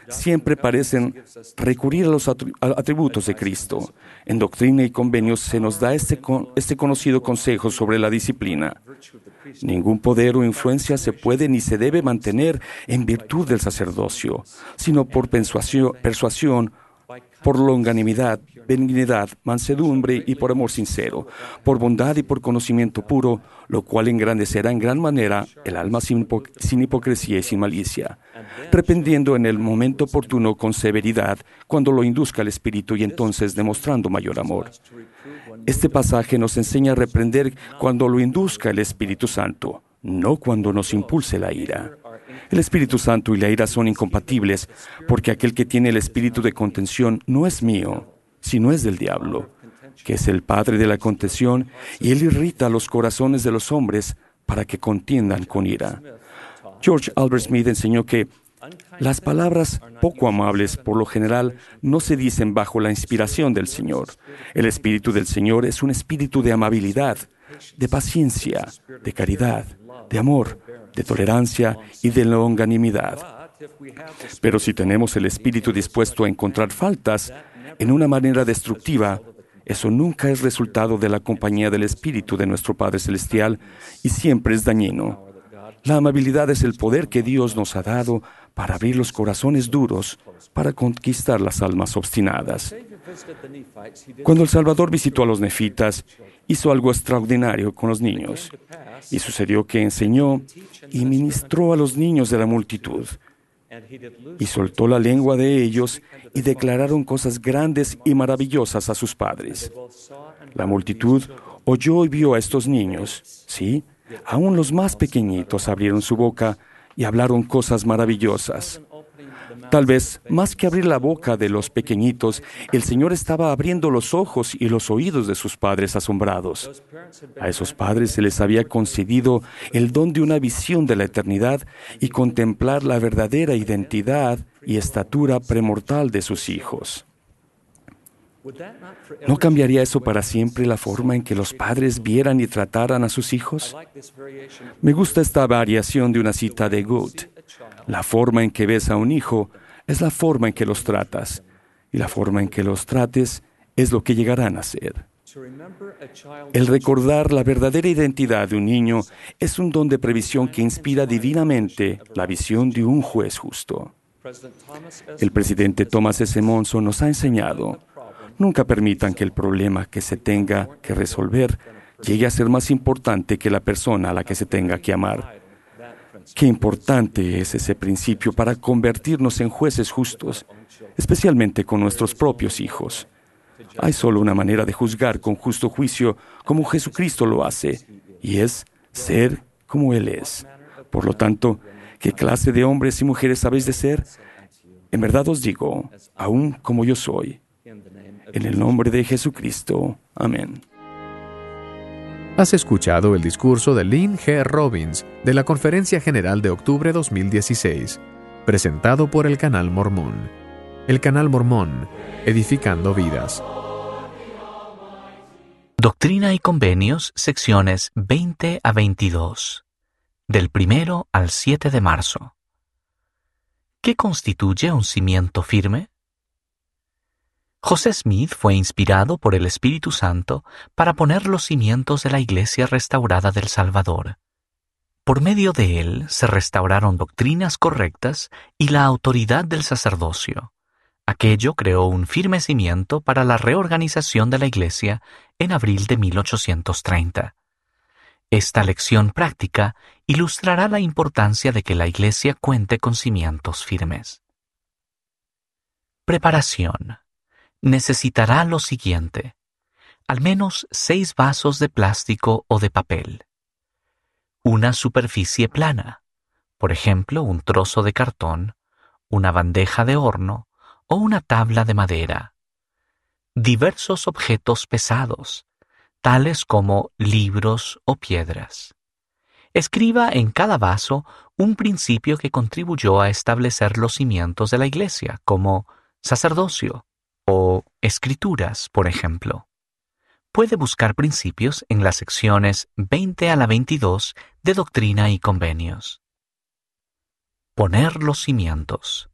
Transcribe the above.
siempre parecen recurrir a los atributos de Cristo. En Doctrina y Convenios se nos da este conocido consejo sobre la disciplina. Ningún poder o influencia se puede ni se debe mantener en virtud del sacerdocio, sino por persuasión, por longanimidad, benignidad, mansedumbre y por amor sincero, por bondad y por conocimiento puro, lo cual engrandecerá en gran manera el alma sin hipocresía y sin malicia, reprendiendo en el momento oportuno con severidad, cuando lo induzca el Espíritu y entonces demostrando mayor amor. Este pasaje nos enseña a reprender cuando lo induzca el Espíritu Santo, no cuando nos impulse la ira. El Espíritu Santo y la ira son incompatibles, porque aquel que tiene el espíritu de contención no es mío, sino es del diablo, que es el padre de la contención, y él irrita los corazones de los hombres para que contiendan con ira. George Albert Smith enseñó que las palabras poco amables, por lo general, no se dicen bajo la inspiración del Señor. El Espíritu del Señor es un espíritu de amabilidad, de paciencia, de caridad, de amor, de tolerancia y de longanimidad. Pero si tenemos el espíritu dispuesto a encontrar faltas en una manera destructiva, eso nunca es resultado de la compañía del Espíritu de nuestro Padre Celestial y siempre es dañino. La amabilidad es el poder que Dios nos ha dado para abrir los corazones duros, para conquistar las almas obstinadas. Cuando el Salvador visitó a los nefitas, hizo algo extraordinario con los niños. Y sucedió que enseñó y ministró a los niños de la multitud. Y soltó la lengua de ellos y declararon cosas grandes y maravillosas a sus padres. La multitud oyó y vio a estos niños, ¿sí? Aún los más pequeñitos abrieron su boca y hablaron cosas maravillosas. Tal vez, más que abrir la boca de los pequeñitos, el Señor estaba abriendo los ojos y los oídos de sus padres asombrados. A esos padres se les había concedido el don de una visión de la eternidad y contemplar la verdadera identidad y estatura premortal de sus hijos. ¿No cambiaría eso para siempre la forma en que los padres vieran y trataran a sus hijos? Me gusta esta variación de una cita de Goethe. La forma en que ves a un hijo es la forma en que los tratas, y la forma en que los trates es lo que llegarán a ser. El recordar la verdadera identidad de un niño es un don de previsión que inspira divinamente la visión de un juez justo. El presidente Thomas S. Monson nos ha enseñado: nunca permitan que el problema que se tenga que resolver llegue a ser más importante que la persona a la que se tenga que amar. Qué importante es ese principio para convertirnos en jueces justos, especialmente con nuestros propios hijos. Hay solo una manera de juzgar con justo juicio como Jesucristo lo hace, y es ser como Él es. Por lo tanto, ¿qué clase de hombres y mujeres habéis de ser? En verdad os digo, aún como yo soy. En el nombre de Jesucristo. Amén. Has escuchado el discurso de Lynn G. Robbins de la Conferencia General de Octubre 2016, presentado por el Canal Mormón. El Canal Mormón, edificando vidas. Doctrina y Convenios, secciones 20 a 22, del 1 al 7 de marzo. ¿Qué constituye un cimiento firme? José Smith fue inspirado por el Espíritu Santo para poner los cimientos de la Iglesia restaurada del Salvador. Por medio de él se restauraron doctrinas correctas y la autoridad del sacerdocio. Aquello creó un firme cimiento para la reorganización de la Iglesia en abril de 1830. Esta lección práctica ilustrará la importancia de que la Iglesia cuente con cimientos firmes. Preparación. Necesitará lo siguiente: al menos 6 vasos de plástico o de papel, una superficie plana, por ejemplo, un trozo de cartón, una bandeja de horno o una tabla de madera, diversos objetos pesados, tales como libros o piedras. Escriba en cada vaso un principio que contribuyó a establecer los cimientos de la Iglesia, como sacerdocio o escrituras, por ejemplo. Puede buscar principios en las secciones 20 a la 22 de Doctrina y Convenios. Poner los cimientos.